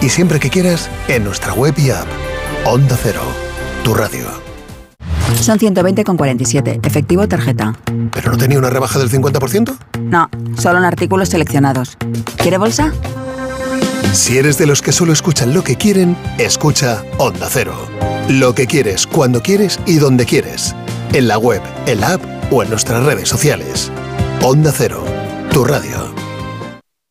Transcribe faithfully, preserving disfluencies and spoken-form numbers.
Y siempre que quieras, en nuestra web y app. Onda Cero, tu radio. Son ciento veinte con cuarenta y siete, efectivo tarjeta. ¿Pero no tenía una rebaja del cincuenta por ciento? No, solo en artículos seleccionados. ¿Quiere bolsa? Si eres de los que solo escuchan lo que quieren, escucha Onda Cero. Lo que quieres, cuando quieres y donde quieres. En la web, en la app o en nuestras redes sociales. Onda Cero, tu radio.